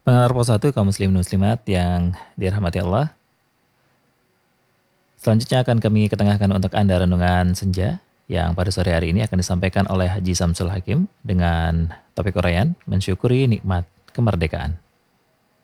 Pendengar satu kaum muslimin muslimat yang dirahmati Allah. Selanjutnya akan kami ketengahkan untuk Anda renungan senja yang pada sore hari ini akan disampaikan oleh Haji Samsul Hakim dengan topik uraian mensyukuri nikmat kemerdekaan.